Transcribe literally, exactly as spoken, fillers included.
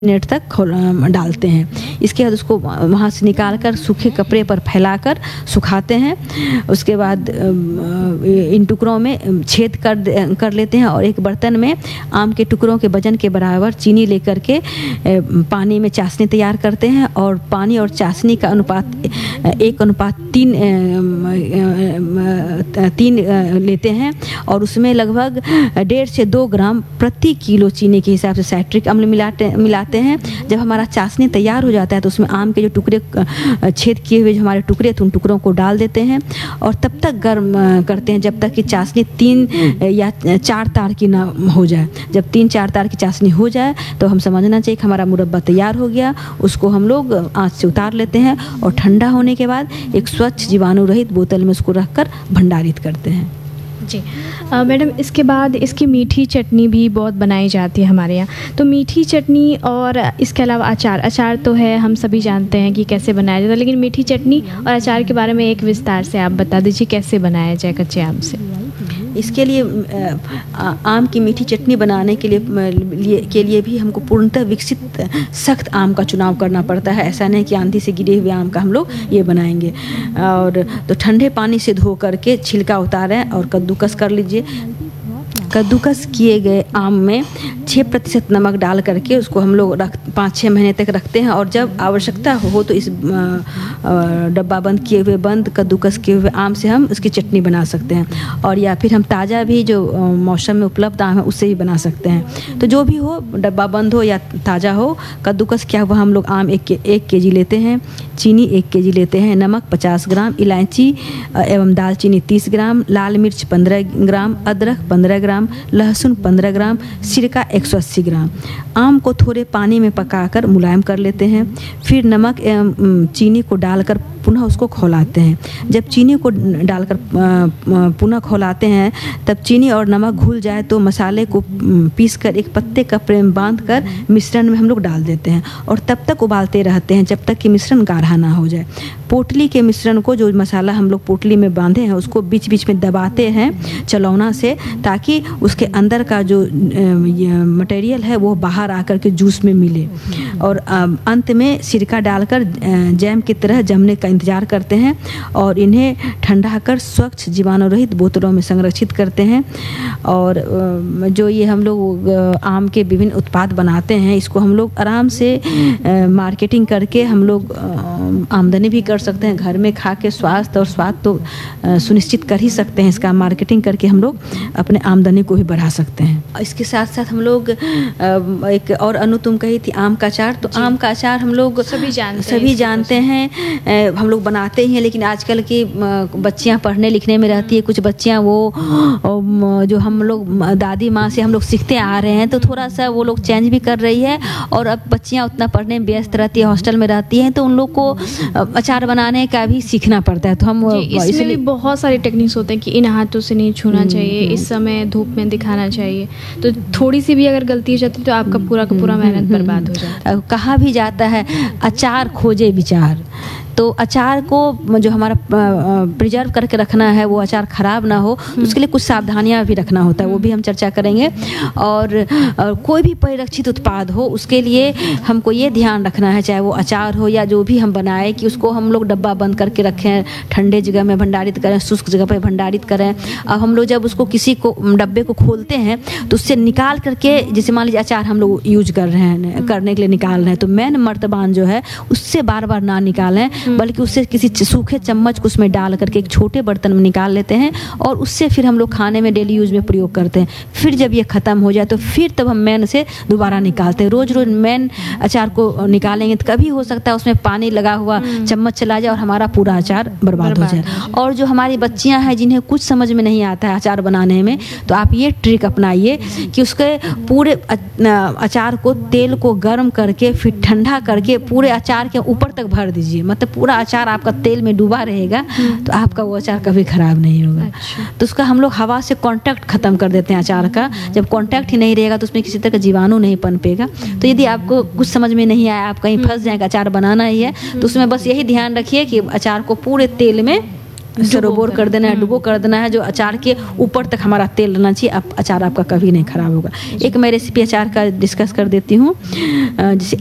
Minute तक खोल डालते हैं। इसके बाद उसको वहाँ से निकाल कर सूखे कपड़े पर फैलाकर सुखाते हैं। उसके बाद इन टुकड़ों में छेद कर कर लेते हैं और एक बर्तन में आम के टुकड़ों के वजन के बराबर चीनी लेकर के पानी में चाशनी तैयार करते हैं और पानी और चाशनी का अनुपात एक अनुपात तीन तीन लेते हैं और उसमें लगभग डेढ़ से दो ग्राम प्रति किलो चीनी के हिसाब से साइट्रिक अम्ल मिलाते मिलाते हैं। जब हमारा चाशनी तैयार हो जाता है तो उसमें आम के जो टुकड़े छेद किए हुए जो हमारे टुकड़े थे उन टुकड़ों को डाल देते हैं और तब तक गर्म करते हैं जब तक कि चाशनी तीन या चार तार की ना हो जाए। जब तीन चार तार की चाशनी हो जाए तो हम समझना चाहिए कि हमारा मुरब्बा तैयार हो गया। उसको हम लोग आँच से उतार लेते हैं और ठंडा होने के बाद एक स्वच्छ जीवाणु रहित बोतल में उसको रखकर भंडारित करते हैं। जी मैडम, इसके बाद इसकी मीठी चटनी भी बहुत बनाई जाती है हमारे यहाँ। तो मीठी चटनी और इसके अलावा अचार अचार तो है, हम सभी जानते हैं कि कैसे बनाया जाता है, लेकिन मीठी चटनी और अचार के बारे में एक विस्तार से आप बता दीजिए कैसे बनाया जाए कच्चे आम से। इसके लिए आम की मीठी चटनी बनाने के लिए, लिए के लिए भी हमको पूर्णतः विकसित सख्त आम का चुनाव करना पड़ता है। ऐसा नहीं कि आंधी से गिरे हुए आम का हम लोग ये बनाएंगे। और तो ठंडे पानी से धो करके छिलका उतारें और कद्दूकस कर लीजिए। कद्दूकस किए गए आम में छः प्रतिशत नमक डाल करके उसको हम लोग रख पाँच छः महीने तक रखते हैं और जब आवश्यकता हो तो इस डब्बा बंद किए हुए बंद कद्दूकस किए हुए आम से हम उसकी चटनी बना सकते हैं। और या फिर हम ताज़ा भी जो मौसम में उपलब्ध आम है उससे भी बना सकते हैं। तो जो भी हो, डब्बा बंद हो या ताज़ा हो, कद्दूकस किया हुआ हम लोग आम एक के एक के जी लेते हैं, चीनी एक के जी लेते हैं, नमक पचास ग्राम, इलायची एवं दालचीनी तीस ग्राम, लाल मिर्च पंद्रह ग्राम, अदरक पंद्रह ग्राम, लहसुन पंद्रह ग्राम, सिरका एक सौ अस्सी ग्राम। आम को थोड़े पानी में पकाकर मुलायम कर लेते हैं। फिर नमक एवं चीनी को डालकर पुनः उसको खौलाते हैं। जब चीनी को डालकर पुनः खौलाते हैं तब चीनी और नमक घुल जाए तो मसाले को पीसकर एक पत्ते कपड़े में बांधकर मिश्रण में हम लोग डाल देते हैं और तब तक उबालते रहते हैं जब तक कि मिश्रण गाढ़ा ना हो जाए। पोटली के मिश्रण को, जो मसाला हम लोग पोटली में बांधे हैं, उसको बीच बीच में दबाते हैं चलौना से ताकि उसके अंदर का जो मटेरियल है वो बाहर आकर के जूस में मिले। और अंत में सिरका डालकर जैम की तरह जमने का इंतज़ार करते हैं और इन्हें ठंडा कर स्वच्छ जीवाणु रहित बोतलों में संरक्षित करते हैं। और जो ये हम लोग आम के विभिन्न उत्पाद बनाते हैं, इसको हम लोग आराम से मार्केटिंग करके हम लोग आमदनी भी कर सकते हैं। घर में खा के स्वास्थ्य और स्वाद तो सुनिश्चित कर ही सकते हैं। इसका मार्केटिंग करके हम लोग अपने आमदनी को भी बढ़ा सकते हैं। इसके साथ साथ हम लोग एक और अनु तुम कही थी आम का अचार, तो आम का अचार हम लोग सभी जानते सभी जानते हैं, हम लोग बनाते ही हैं। लेकिन आजकल की बच्चियां पढ़ने लिखने में रहती है, कुछ बच्चियां वो जो हम लोग दादी माँ से हम लोग सीखते आ रहे हैं, तो थोड़ा सा वो लोग चेंज भी कर रही है और अब बच्चियां उतना पढ़ने में व्यस्त रहती है, हॉस्टल में रहती हैं, तो उन लोग को अचार बनाने का भी सीखना पड़ता है। तो हम इसलिए बहुत सारे टेक्निक्स होते हैं कि इन हाथों से नहीं छूना चाहिए, इस समय धूप में दिखाना चाहिए, तो थोड़ी सी भी अगर गलती हो जाती तो आपका पूरा का पूरा मेहनत बर्बाद हो जाता है। कहा भी जाता है अचार खोजे विचार, तो अचार को जो हमारा प्रिजर्व करके रखना है, वो अचार ख़राब ना हो, तो उसके लिए कुछ सावधानियां भी रखना होता है, वो भी हम चर्चा करेंगे। और, और कोई भी परिरक्षित उत्पाद हो उसके लिए हमको ये ध्यान रखना है, चाहे वो अचार हो या जो भी हम बनाए, कि उसको हम लोग डब्बा बंद करके रखें, ठंडे जगह में भंडारित करें, शुष्क जगह पर भंडारित करें। अब हम लोग जब उसको किसी को डब्बे को खोलते हैं तो उससे निकाल करके, जैसे मान लीजिए अचार हम लोग यूज कर रहे हैं, करने के लिए निकाल रहे हैं, तो मेन मर्तबान जो है उससे बार बार ना निकालें, बल्कि उससे किसी सूखे चम्मच को उसमें डाल करके एक छोटे बर्तन में निकाल लेते हैं और उससे फिर हम लोग खाने में डेली यूज में प्रयोग करते हैं। फिर जब ये ख़त्म हो जाए तो फिर तब हम मैन से दोबारा निकालते हैं। रोज़ रोज़ मैन अचार को निकालेंगे तो कभी हो सकता है उसमें पानी लगा हुआ चम्मच चला जाए और हमारा पूरा अचार बर्बाद हो जाए। और जो हमारी बच्चियाँ हैं जिन्हें कुछ समझ में नहीं आता है अचार बनाने में, तो आप ये ट्रिक अपनाइए कि उसके पूरे अचार को, तेल को गर्म करके फिर ठंडा करके पूरे अचार के ऊपर तक भर दीजिए। मतलब पूरा अचार आपका तेल में डूबा रहेगा तो आपका वो अचार कभी खराब नहीं होगा। अच्छा। तो उसका हम लोग हवा से कांटेक्ट खत्म कर देते हैं अचार का। जब कांटेक्ट ही नहीं रहेगा तो उसमें किसी तरह का जीवाणु नहीं पनपेगा। तो यदि आपको कुछ समझ में नहीं आया, आप कहीं फंस जाएगा, अचार बनाना ही है, तो उसमें बस यही ध्यान रखिए कि अचार को पूरे तेल में सरोबोर कर देना है, डुबो कर देना है, जो अचार के ऊपर तक हमारा तेल रहना चाहिए। अब अचार आपका कभी नहीं ख़राब होगा। एक मैं रेसिपी अचार का डिस्कस कर देती हूँ। जैसे